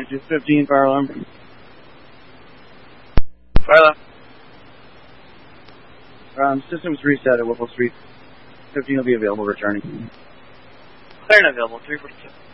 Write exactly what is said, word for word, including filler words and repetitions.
two fifteen, fire alarm. Fire alarm. Um, systems reset at Whipple Street. fifteen will be available returning. Clear and available, three forty-two.